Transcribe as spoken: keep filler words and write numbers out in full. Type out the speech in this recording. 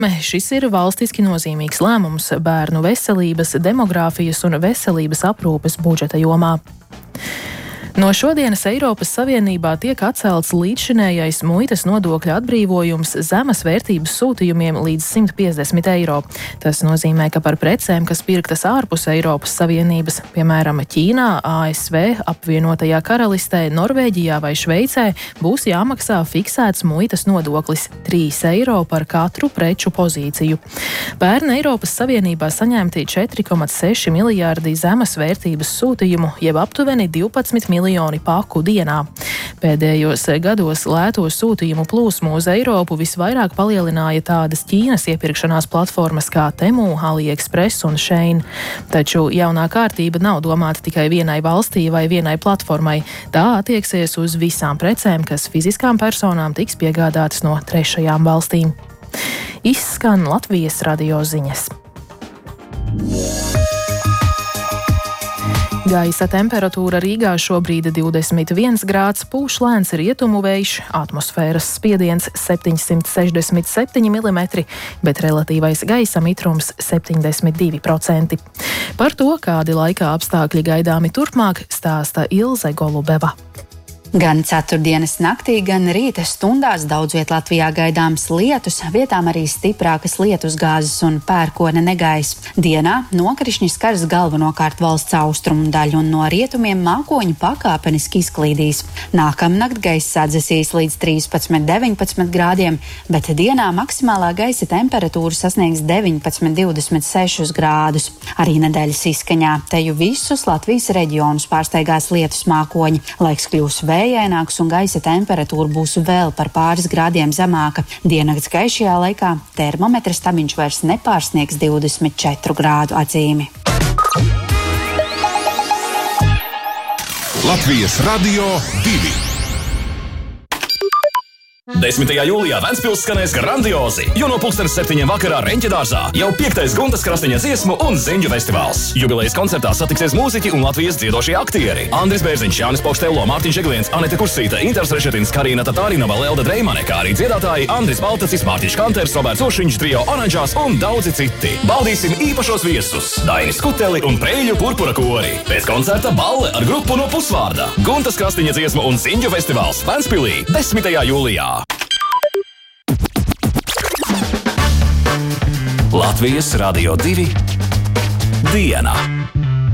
Šis ir valstiski nozīmīgs lēmums bērnu veselības, demogrāfijas un veselības aprūpes budžeta jomā. No šodienas Eiropas Savienībā tiek atcelts līdzšinējais muitas nodokļa atbrīvojums zemes vērtības sūtījumiem līdz simt piecdesmit eiro. Tas nozīmē, ka par precēm, kas pirktas ārpus Eiropas Savienības, piemēram, Ķīnā, A S V, apvienotajā karalistē, Norvēģijā vai Šveicē, būs jāmaksā fiksēts muitas nodoklis – trīs eiro par katru preču pozīciju. Pērn Eiropas Savienībā saņemti četri komats seši miljārdi zemes vērtības sūtījumu, jeb aptuveni divpadsmit miljoni paku dienā. Pēdējos gados lēto sūtījumu plūsmu uz Eiropu visvairāk palielināja tādas Ķīnas iepirkšanās platformas kā Temu, AliExpress un Shein. Taču jaunā kārtība nav domāta tikai vienai valstī vai vienai platformai. Tā attieksies uz visām precēm, kas fiziskām personām tiks piegādātas no trešajām valstīm. Izskan Latvijas radio ziņas. Gaisa temperatūra Rīgā šobrīd divdesmit viens grāds, pūš lēns rietumu vējš, atmosfēras spiediens septiņsimt sešdesmit septiņi milimetri, bet relatīvais gaisa mitrums septiņdesmit divi procenti. Par to, kādi laika apstākļi gaidāmi turpmāk, stāsta Ilze Golubeva. Gan ceturtdienas naktī, gan rīta stundās daudz viet Latvijā gaidāms lietus, vietām arī stiprākas lietusgāzes un pērkona negaiss. Dienā nokrišņi skars galvenokārt valsts austrumu daļu un no rietumiem mākoņi pakāpeniski izklīdīs. Nākamnakt gaiss atdzesīs līdz trīspadsmit deviņpadsmit grādiem, bet dienā maksimālā gaisa temperatūra sasniegs deviņpadsmit divdesmit sešus grādus. Arī nedēļas izskaņā teju visus Latvijas reģionus pārsteigās lietus mākoņi. Laiks kļūs vēl Vējaināks un gaisa temperatūra būs vēl par pāris grādiem zemāka. Diennakts gaišajā laikā termometra stabiņš vairs nepārsniegs divdesmit četru grādu atzīmi. Latvijas radio divi. desmitajā jūlijā Ventspils skanēs grandiozi, jo no pulkstenes septiņiem vakarā Reņķedārzā jau piektais Guntas Krasteņa dziesmu un ziņu festivāls. Jubilejas koncertā satiksies mūziķi un Latvijas dziedošie aktieri. Andris Bērziņš, Jānis Pokštēlo, Mārtiņš Egliens, Anete Kursīte, Inters Rešetins, Karina Tatārinova, Lelda Dreimane, kā arī dziedātāji Andris Baltacis, Mārtiņš Kanters, Roberts Ušiņš, Trio Oranžās un daudzi citi. Baudīsim īpašos viesus – Dainis Kuteli un Preļu purpura kori. Pēc koncerta balle ar grupu no Pusvārda. Guntas Krasteņa dziesmu un ziņu festivāls Ventspilī desmitajā jūlijā. Latvijas radio divi diena.